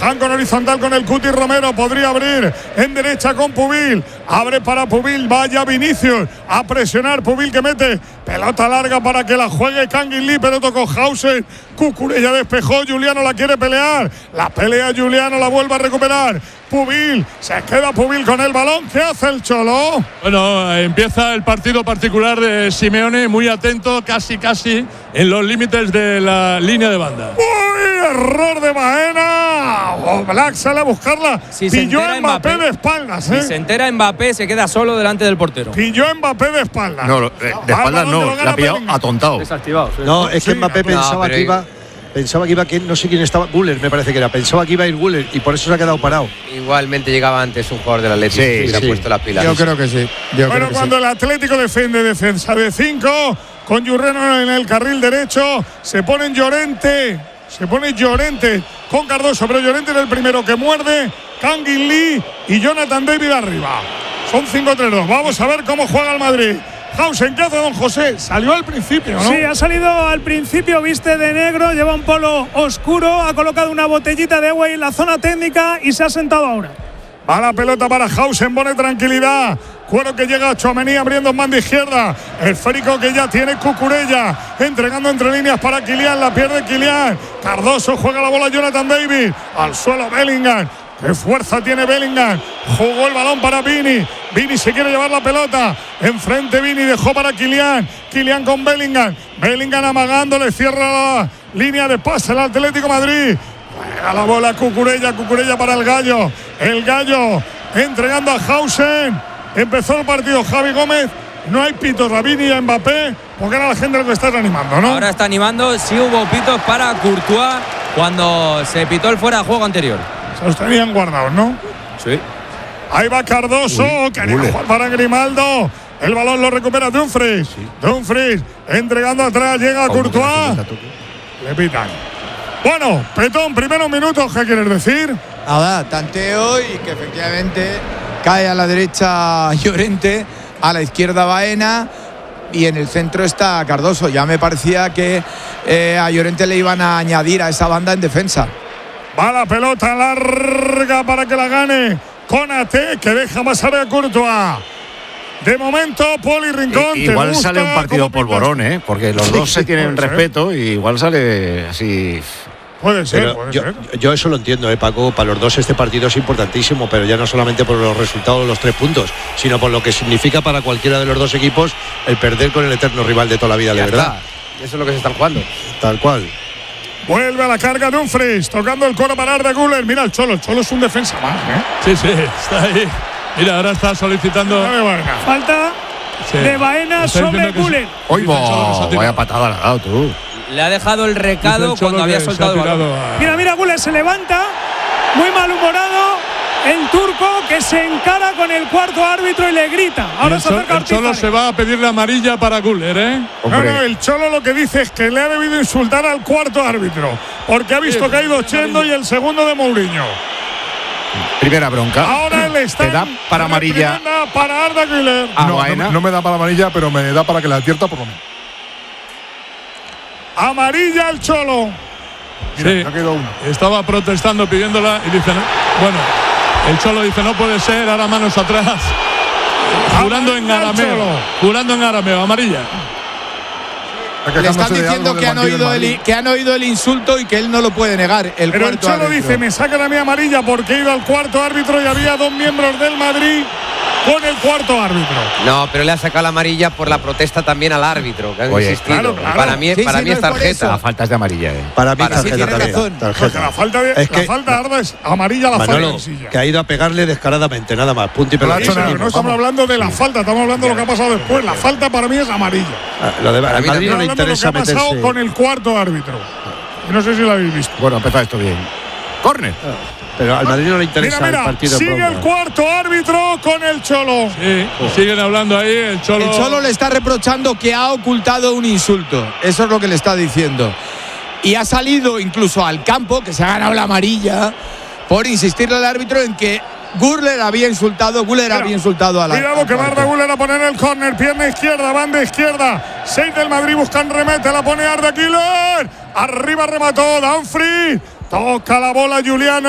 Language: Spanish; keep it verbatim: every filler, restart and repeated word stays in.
Han con horizontal con el Cuti Romero. Podría abrir en derecha con Pubil. Abre para Pubil. Vaya Vinicius. A presionar Pubil que mete pelota larga para que la juegue Kangin Lee. Pero tocó Hausen. Cucurella despejó. Juliano la quiere pelear. La pelea Juliano. La vuelve a recuperar. Pubil. Se queda Pubil con el balón. ¿Qué hace el Cholo? Bueno, empieza el partido particular de Simeone. Muy atento. Casi, casi en los límites de la línea de banda. ¡Uy! Error de Baena. Oh, Black sale a buscarla. Si Pilló a Mbappé, Mbappé de espaldas. ¿eh? Si se entera Mbappé, se queda solo delante del portero. Pilló a Mbappé de espaldas. No, de, de espaldas no. Le ha pillado atontado. Desactivado. Sí. No, es que Sí, Mbappé no, pensaba pero que iba. Pensaba que iba, que no sé quién estaba, Guller me parece que era, pensaba que iba a ir Guller y por eso se ha quedado parado. Igualmente llegaba antes un jugador del Atlético Sí, y hubiera sí. puesto las pilas. Yo creo que sí. Yo Bueno, creo que cuando sí. el Atlético defiende defensa de cinco, con Yurreno en el carril derecho, se pone Llorente, se pone Llorente con Cardoso, pero Llorente era el primero que muerde, Kangin Lee y Jonathan David arriba. Son cinco tres dos. Vamos a ver cómo juega el Madrid. Hausen, ¿qué hace don José? Salió al principio, ¿no? Sí, ha salido al principio, viste de negro, lleva un polo oscuro, ha colocado una botellita de agua en la zona técnica y se ha sentado ahora. Va la pelota para Hausen, pone tranquilidad. Cuero que llega a Tchouaméni abriendo en banda izquierda. Esférico que ya tiene Cucurella. Entregando entre líneas para Kylian. La pierde Kylian. Cardoso juega la bola Jonathan David. Al suelo Bellingham. ¡Qué fuerza tiene Bellingham! Jugó el balón para Vini. Vini se quiere llevar la pelota. Enfrente Vini, dejó para Kylian. Kylian con Bellingham. Bellingham amagándole, cierra la línea de pase el Atlético Madrid. Juega la bola Cucurella, Cucurella para el Gallo. El Gallo entregando a Hausen. Empezó el partido Javi Gómez. No hay pitos a Vini y a Mbappé, porque era la gente lo que está animando, ¿no? Ahora está animando. Sí hubo pitos para Courtois cuando se pitó el fuera de juego anterior. Se los tenían guardados, ¿no? Sí. Ahí va Cardoso, Uy, quería Guller. jugar para Grimaldo. El balón lo recupera Dumfries. Sí. Dumfries entregando atrás, llega a Courtois. Le pitan. Bueno, Petón, primeros minutos, ¿qué quieres decir? Nada, tanteo y que efectivamente cae a la derecha Llorente, a la izquierda Baena y en el centro está Cardoso. Ya me parecía que eh, a Llorente le iban a añadir a esa banda en defensa. Va la pelota larga para que la gane Konaté, que deja pasar a Courtois. De momento, Poli Rincón. I, igual gusta sale un partido polvorón, ¿eh? Porque los Sí, dos se tienen puede ser. respeto y igual sale así. Puede ser, Pero puede yo, ser. yo eso lo entiendo, ¿eh, Paco? Para los dos este partido es importantísimo, pero ya no solamente por los resultados de los tres puntos, sino por lo que significa para cualquiera de los dos equipos el perder con el eterno rival de toda la vida, de Ya verdad. está. Eso es lo que se están jugando. Tal cual. Vuelve a la carga Dumfries, tocando el coro para Arda Güler. Mira el Cholo, el Cholo es un defensa más, ¿eh? Sí, sí, está ahí. Mira, ahora está solicitando. Dale, Baena. Falta Sí. de Baena Está sobre diciendo que Güler. sí. ¡Uy, Dice el Cholo que se ha bo! tirado. Vaya patada le ha dado tú. Le ha dejado el Dice recado el Cholo cuando había que se ha soltado el balón. tirado a- Mira, mira, Güler se levanta, muy malhumorado. El turco que se encara con el cuarto árbitro y le grita. Y Ahora el, se Cholo, acerca el Cholo Ortiz. se va a pedir la amarilla para Güler, ¿eh? No, no, Hombre, el Cholo lo que dice es que le ha debido insultar al cuarto árbitro, porque ha visto Sí, que ha ido sí, Chendo y el segundo de Mourinho. primera bronca. Ahora él está. Te da para amarilla para Arda Güler. a No, Baena. no, no me da para amarilla, pero me da para que la advierta por lo menos. Amarilla el Cholo. Sí. Me ha quedado uno. Estaba protestando, pidiéndola y dice, no. Bueno, el Cholo dice, no puede ser, ahora manos atrás. Jurando en Amarilla el arameo. Cholo. Jurando en arameo, amarilla. Está Le están quejándose de diciendo algo que del han, banquillo del oído el, Madrid. que han oído el insulto y que él no lo puede negar. El Pero el cuarto Cholo árbitro. dice, me sacan a mí amarilla porque he ido al cuarto árbitro y había dos miembros del Madrid con el cuarto árbitro. No, pero le ha sacado la amarilla por la protesta también al árbitro, que han Oye, insistido. claro, claro. Para mí, Sí, para sí, mí no es es por tarjeta. La falta es de amarilla, ¿eh? Para mí Para- sí, tarjeta tiene también. razón. Porque Tarjeta. la falta de, Es la que- falta de Arda es amarilla la falta Manolo, de silla. que ha ido a pegarle descaradamente, nada más. Punto y No la ha pelota. hecho nada. Pero no estamos hablando de la falta, estamos hablando de lo que ha pasado después. La falta para mí es amarilla. Ah, Lo de, Para al mí Madrid también. no le Estamos hablando de lo que interesa ha pasado meterse. con el cuarto árbitro. Y no sé si lo habéis visto. Bueno, empezado esto bien. Córner. Pero al Madrid no le interesa Mira, el mira, partido. en sigue el bronca. cuarto árbitro con el Cholo. Sí, siguen hablando ahí, el Cholo. El Cholo le está reprochando que ha ocultado un insulto. Eso es lo que le está diciendo. Y ha salido incluso al campo, que se ha ganado la amarilla, por insistirle al árbitro en que Güler había insultado, Güler Mira, había insultado a la. Cuidado que va Arda Güler a poner el córner, pierna izquierda, banda izquierda. Seis del Madrid buscan remete, la pone Arda Güler. Arriba remató Dumfries. Toca la bola Juliano.